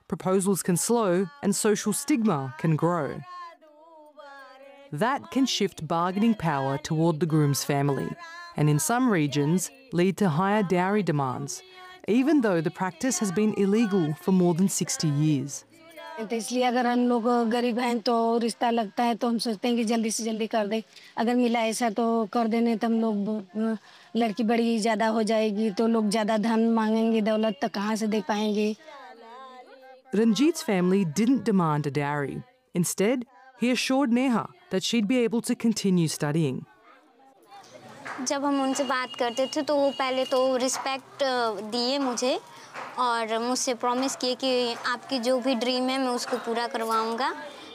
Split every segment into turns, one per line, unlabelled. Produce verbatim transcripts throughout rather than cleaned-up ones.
proposals can slow and social stigma can grow. That can shift bargaining power toward the groom's family and in some regions lead to higher dowry demands, even though the practice has been illegal for more than sixty years.
तो इसलिए अगर हम लोग गरीब हैं तो रिश्ता लगता है तो हम सोचते हैं कि जल्दी से जल्दी कर दें। अगर मिला ऐसा तो कर देने तो हम लोग लड़की बड़ी ज़्यादा हो जाएगी तो लोग ज़्यादा धन मांगेंगे, दौलत तो कहाँ से दे पाएंगे।
Ranjit's family didn't demand a dowry. Instead, he assured Neha that she'd be able to continue studying.
जब हम उनसे बात करते थे तो वो पहले तो रिस्पेक्ट दिए मुझे और मुझसे प्रॉमिस किए कि आपकी जो भी ड्रीम है मैं उसको पूरा करवाऊंगा।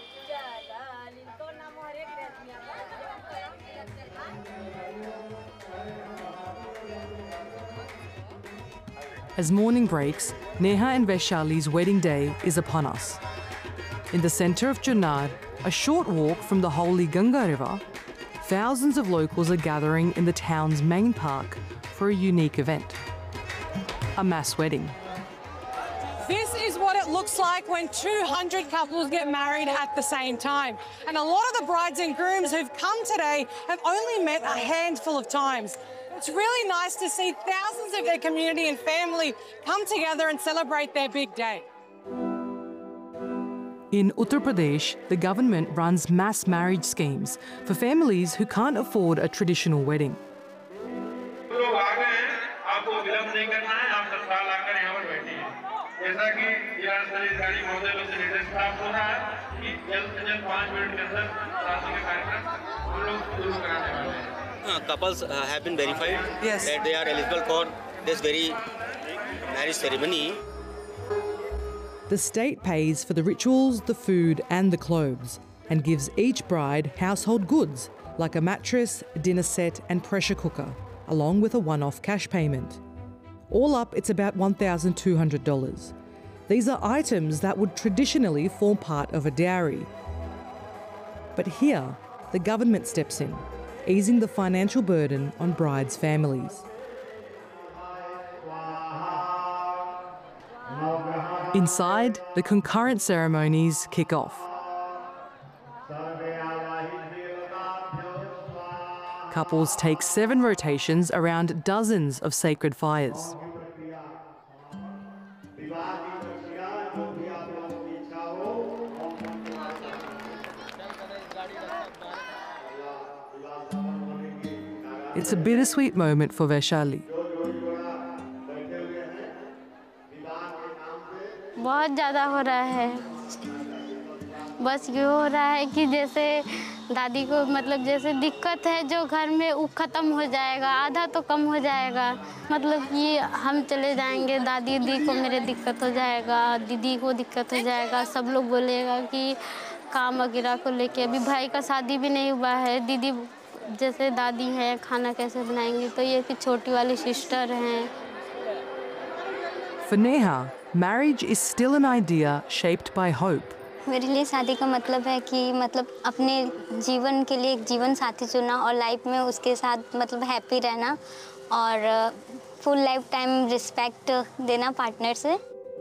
As morning breaks, Neha and Vaishali's wedding day is upon us. In the centre of Junnar, a short walk from the holy Ganga River, thousands of locals are gathering in the town's main park for a unique event, a mass wedding.
This is what it looks like when two hundred couples get married at the same time. And a lot of the brides and grooms who've come today have only met a handful of times. It's really nice to see thousands of their community and family come together and celebrate their big day.
In Uttar Pradesh, the government runs mass marriage schemes for families who can't afford a traditional wedding.
Uh, couples uh, have been verified
yes.
that they are eligible for this very marriage ceremony.
The state pays for the rituals, the food and the clothes and gives each bride household goods like a mattress, dinner set and pressure cooker, along with a one-off cash payment. All up, it's about one thousand two hundred dollars. These are items that would traditionally form part of a dowry. But here, the government steps in, easing the financial burden on brides' families. Inside, the concurrent ceremonies kick off. Couples take seven rotations around dozens of sacred fires. It's a bittersweet moment for Vaishali.
बहुत ज़्यादा हो रहा है। बस ये हो रहा है कि जैसे दादी को मतलब जैसे दिक्कत है जो घर में वो ख़त्म हो जाएगा, आधा तो कम हो जाएगा। मतलब कि हम चले जाएंगे, दादी दी को मेरे दिक्कत हो जाएगा, दीदी को दिक्कत हो जाएगा। सब लोग बोलेगा कि काम वगैरह को लेके अभी भाई का शादी भी नहीं हुआ है। दीदी जैसे दादी हैं, खाना कैसे बनाएंगे? तो ये कि छोटी वाली सिस्टर हैं।
For Neha, marriage is still an idea shaped by hope.
मेरे लिए शादी का मतलब है कि मतलब अपने जीवन के लिए एक जीवन साथी चुनना और लाइफ में उसके साथ मतलब हैप्पी रहना और फुल लाइफ टाइम रिस्पेक्ट देना पार्टनर से।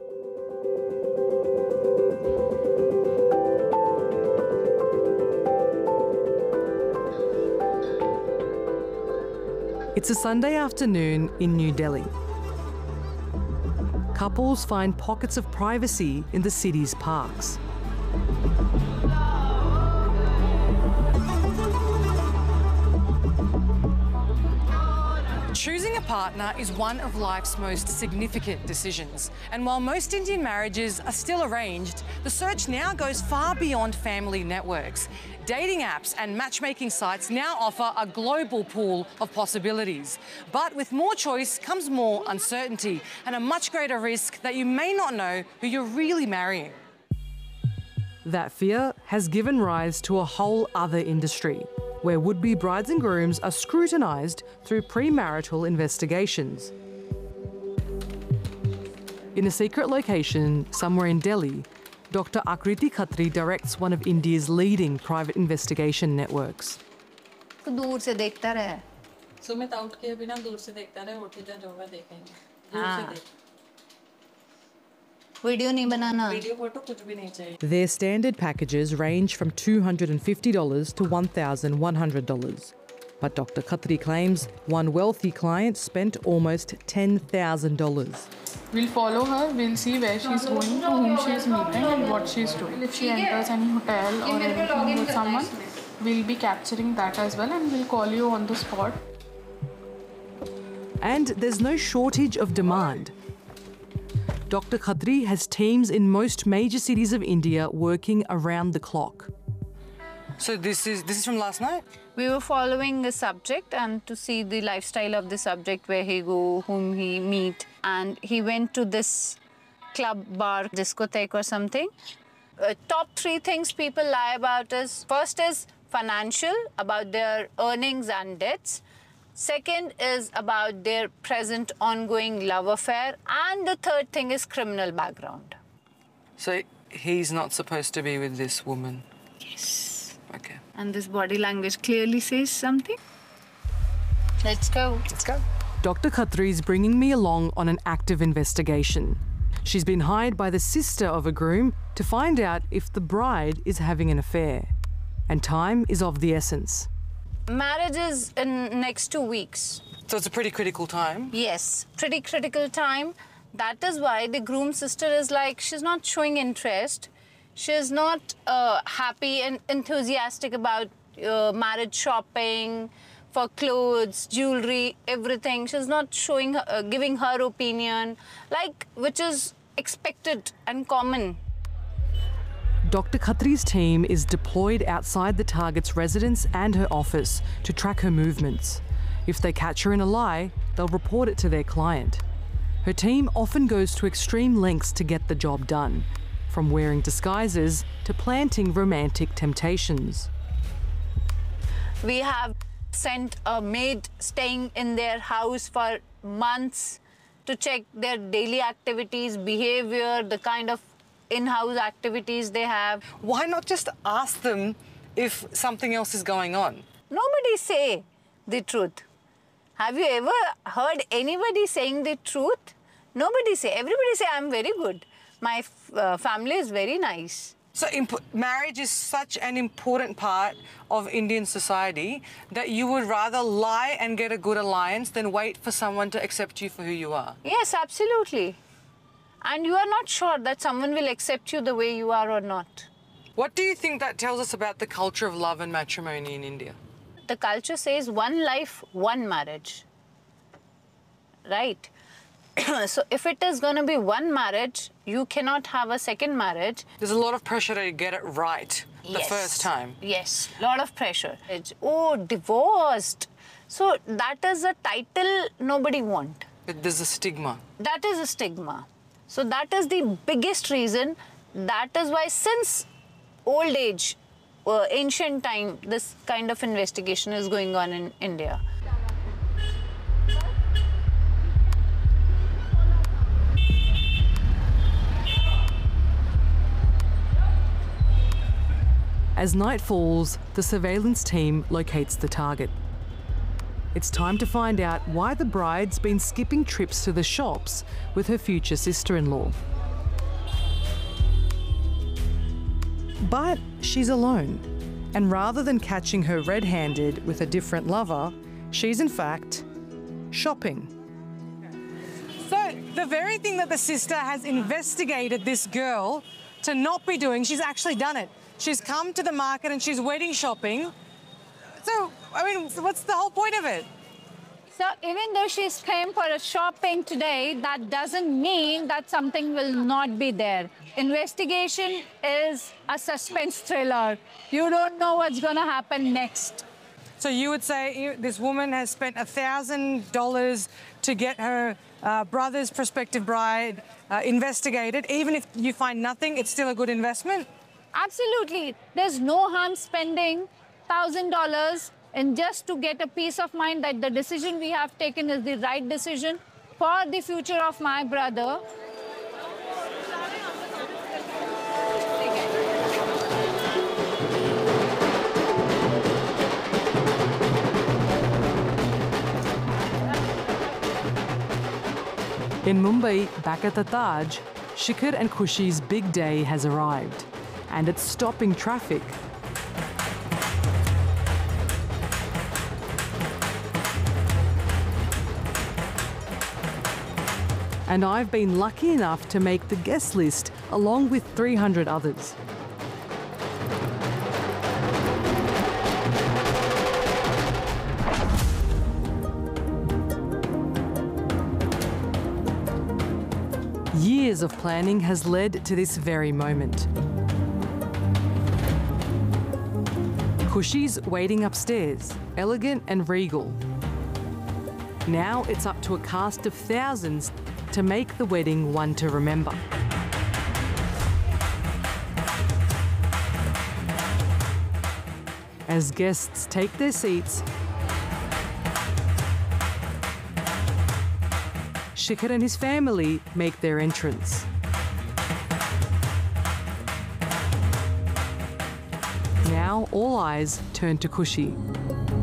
It's a Sunday afternoon in New Delhi. Couples find pockets of privacy in the city's parks.
Choosing a partner is one of life's most significant decisions. And while most Indian marriages are still arranged, the search now goes far beyond family networks. Dating apps and matchmaking sites now offer a global pool of possibilities. But with more choice comes more uncertainty and a much greater risk that you may not know who you're really marrying.
That fear has given rise to a whole other industry, where would-be brides and grooms are scrutinised through premarital investigations. In a secret location somewhere in Delhi, Doctor Akriti Khatri directs one of India's leading private investigation networks.
दूर से देखता रहे।
Sumit out किए बिना दूर से देखता रहे, उठ जा जो होगा देखेंगे। दूर
हाँ।
से देख।
वीडियो नहीं बनाना.
Their standard packages range from two hundred fifty dollars to one thousand one hundred dollars. But Doctor Khatri claims one wealthy client spent almost ten thousand dollars.
We'll follow her, we'll see where she's going, to whom she's meeting and what she's doing. If she enters any hotel or anything with someone, we'll be capturing that as well and we'll call you on the spot.
And there's no shortage of demand. Doctor Khatri has teams in most major cities of India working around the clock.
So this is this is from last night?
We were following the subject and to see the lifestyle of the subject, where he go, whom he meet. And he went to this club, bar, discotheque or something. Uh, top three things people lie about is, first is financial, about their earnings and debts. Second is about their present ongoing love affair. And the third thing is criminal background.
So he's not supposed to be with this woman?
Yes.
Okay.
And this body language clearly says something. Let's go.
Let's go.
Doctor Khatri is bringing me along on an active investigation. She's been hired by the sister of a groom to find out if the bride is having an affair. And time is of the essence.
Marriage is in next two weeks.
So it's a pretty critical time?
Yes, pretty critical time. That is why the groom's sister is like, she's not showing interest. She's not uh, happy and enthusiastic about uh, marriage shopping, for clothes, jewelry, everything. She's not showing, uh, giving her opinion, like, which is expected and common.
Doctor Khatri's team is deployed outside the target's residence and her office to track her movements. If they catch her in a lie, they'll report it to their client. Her team often goes to extreme lengths to get the job done, from wearing disguises to planting romantic temptations.
We have sent a maid staying in their house for months to check their daily activities, behavior, the kind of in-house activities they have.
Why not just ask them if something else is going on?
Nobody say the truth. Have you ever heard anybody saying the truth? Nobody say. Everybody say, I'm very good. My f uh, family is very nice.
So marriage is such an important part of Indian society that you would rather lie and get a good alliance than wait for someone to accept you for who you are.
Yes, absolutely. And you are not sure that someone will accept you the way you are or not.
What do you think that tells us about the culture of love and matrimony in India?
The culture says one life, one marriage. Right? So if it is going to be one marriage, you cannot have a second marriage.
There's a lot of pressure to get it right the
Yes.
first time.
Yes, lot of pressure. It's, oh, divorced. So that is a title nobody want.
There's a stigma.
That is a stigma. So that is the biggest reason. That is why since old age, uh, ancient time, this kind of investigation is going on in India.
As night falls, the surveillance team locates the target. It's time to find out why the bride's been skipping trips to the shops with her future sister-in-law. But she's alone, and rather than catching her red-handed with a different lover, she's in fact shopping.
So the very thing that the sister has investigated this girl to not be doing, she's actually done it. She's come to the market and she's wedding shopping. So, I mean, what's the whole point of it?
So even though she's came for a shopping today, that doesn't mean that something will not be there. Investigation is a suspense thriller. You don't know what's going to happen next.
So you would say this woman has spent one thousand dollars to get her uh, brother's prospective bride uh, investigated. Even if you find nothing, it's still a good investment?
Absolutely. There's no harm spending one thousand dollars and just to get a peace of mind that the decision we have taken is the right decision for the future of my brother.
In Mumbai, back at the Taj, Shikhar and Khushi's big day has arrived, and it's stopping traffic. And I've been lucky enough to make the guest list along with three hundred others. Years of planning has led to this very moment. Khushi's waiting upstairs, elegant and regal. Now it's up to a cast of thousands to make the wedding one to remember. As guests take their seats, Shikhar and his family make their entrance. Now all eyes turn to Khushi.